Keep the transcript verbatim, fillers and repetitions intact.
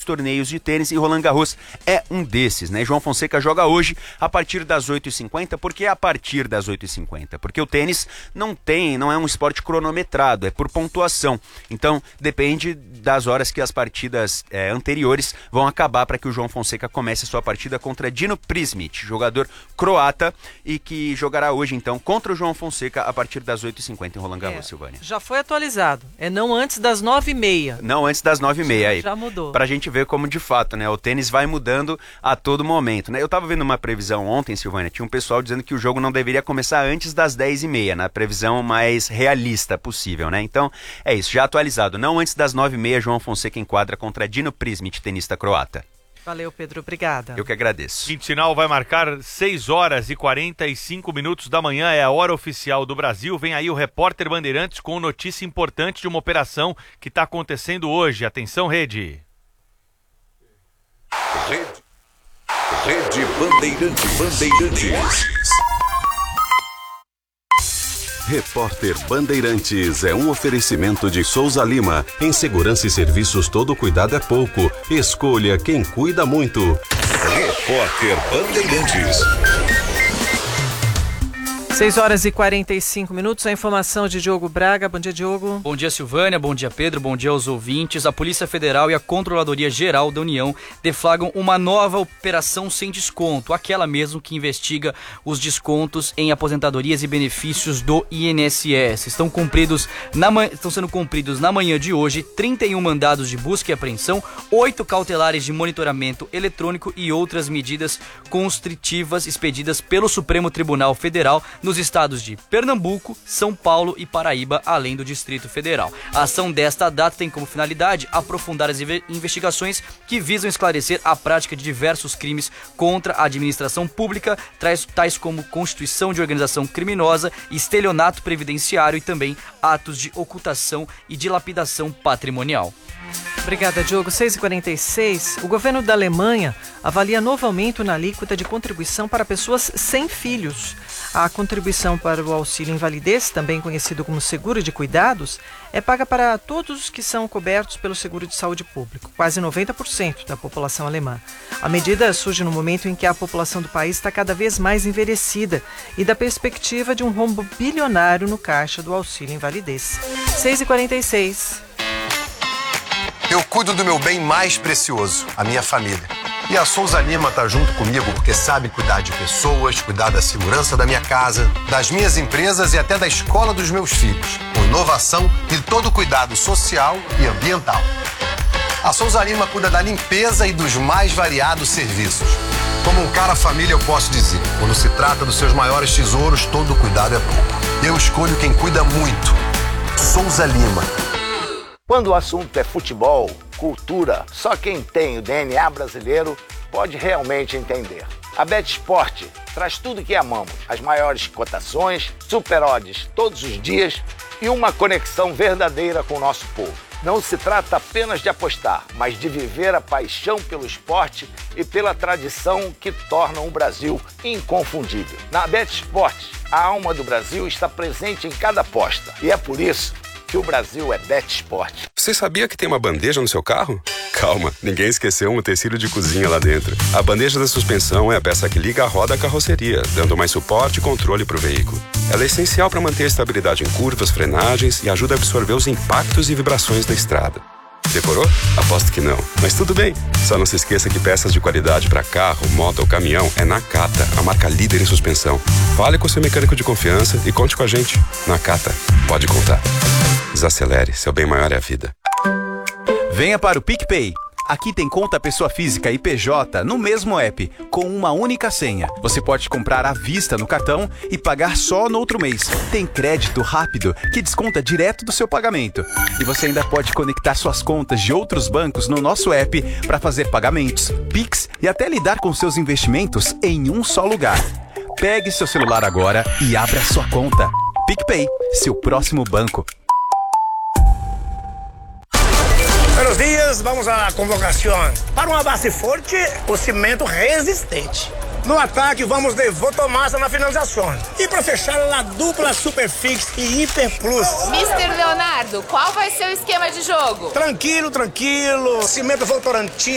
torneios de tênis e Roland Garros é um desses, né? João Fonseca joga hoje a partir das oito e cinquenta. Por que a partir das oito e cinquenta? Porque o tênis não tem, não é um esporte cronometrado, é por pontuação. Então depende das horas que as partidas é, anteriores vão acabar para que o João Fonseca comece a sua partida contra Dino Prismic, jogador croata, e que jogará hoje então contra o João Fonseca a partir das oito e cinquenta em Roland Garros, é, Silvânia. Já foi atualizado, é não antes das nove e meia. Não antes das nove e meia aí. Já mudou. Pra gente ver como de fato, né, o tênis vai mudando a todo momento, né? Eu tava vendo uma previsão ontem, Silvânia, tinha um pessoal dizendo que o jogo não deveria começar antes das dez e meia, na previsão mais realista possível, né? Então, é isso, já atualizado. Não antes das nove e meia, João Fonseca enquadra contra Dino Prismic, tenista croata. Valeu, Pedro, obrigada. Eu que agradeço. Quinto sinal vai marcar seis horas e quarenta e cinco minutos da manhã, é a hora oficial do Brasil. Vem aí o repórter Bandeirantes com notícia importante de uma operação que está acontecendo hoje. Atenção, Rede. Rede, Rede Bandeirantes. Bandeirantes. Repórter Bandeirantes é um oferecimento de Souza Lima. Em segurança e serviços, todo cuidado é pouco. Escolha quem cuida muito. Repórter Bandeirantes. seis horas e quarenta e cinco minutos, a informação de Diogo Braga. Bom dia, Diogo. Bom dia, Silvânia. Bom dia, Pedro. Bom dia aos ouvintes. A Polícia Federal e a Controladoria Geral da União deflagram uma nova operação sem desconto, aquela mesmo que investiga os descontos em aposentadorias e benefícios do I N S S. Estão, cumpridos na man... Estão sendo cumpridos na manhã de hoje trinta e um mandados de busca e apreensão, oito cautelares de monitoramento eletrônico e outras medidas constritivas expedidas pelo Supremo Tribunal Federal nos estados de Pernambuco, São Paulo e Paraíba, além do Distrito Federal. A ação desta data tem como finalidade aprofundar as investigações que visam esclarecer a prática de diversos crimes contra a administração pública, tais como constituição de organização criminosa, estelionato previdenciário e também atos de ocultação e dilapidação patrimonial. Obrigada, Diogo. seis e quarenta e seis. O governo da Alemanha avalia novo aumento na alíquota de contribuição para pessoas sem filhos. A contribuição para o auxílio invalidez, também conhecido como seguro de cuidados, é paga para todos os que são cobertos pelo seguro de saúde público, quase noventa por cento da população alemã. A medida surge no momento em que a população do país está cada vez mais envelhecida e da perspectiva de um rombo bilionário no caixa do auxílio invalidez. seis e quarenta e seis. Eu cuido do meu bem mais precioso, a minha família. E a Souza Lima tá junto comigo porque sabe cuidar de pessoas, cuidar da segurança da minha casa, das minhas empresas e até da escola dos meus filhos, com inovação e todo cuidado social e ambiental. A Souza Lima cuida da limpeza e dos mais variados serviços. Como um cara família, eu posso dizer, quando se trata dos seus maiores tesouros, todo cuidado é pouco. Eu escolho quem cuida muito. Souza Lima. Quando o assunto é futebol, cultura, só quem tem o D N A brasileiro pode realmente entender. A BetSport traz tudo que amamos, as maiores cotações, super odds todos os dias e uma conexão verdadeira com o nosso povo. Não se trata apenas de apostar, mas de viver a paixão pelo esporte e pela tradição que tornam o Brasil inconfundível. Na BetSport, a alma do Brasil está presente em cada aposta e é por isso que o Brasil é BetSport. Você sabia que tem uma bandeja no seu carro? Calma, ninguém esqueceu um utensílio de cozinha lá dentro. A bandeja da suspensão é a peça que liga a roda à carroceria, dando mais suporte e controle para o veículo. Ela é essencial para manter a estabilidade em curvas, frenagens e ajuda a absorver os impactos e vibrações da estrada. Decorou? Aposto que não. Mas tudo bem. Só não se esqueça que peças de qualidade para carro, moto ou caminhão é Nakata, a marca líder em suspensão. Fale com seu mecânico de confiança e conte com a gente. Nakata, pode contar. Desacelere, seu bem maior é a vida. Venha para o PicPay. Aqui tem conta pessoa física e P J no mesmo app, com uma única senha. Você pode comprar à vista no cartão e pagar só no outro mês. Tem crédito rápido que desconta direto do seu pagamento. E você ainda pode conectar suas contas de outros bancos no nosso app para fazer pagamentos, Pix e até lidar com seus investimentos em um só lugar. Pegue seu celular agora e abra sua conta. PicPay, seu próximo banco. Buenos dias, vamos à convocação. Para uma base forte, o cimento resistente. No ataque, vamos de Votomassa na finalização. E para fechar, a dupla Superfix e Hiper Plus. mister Leonardo, qual vai ser o esquema de jogo? Tranquilo, tranquilo. Cimento Votorantim.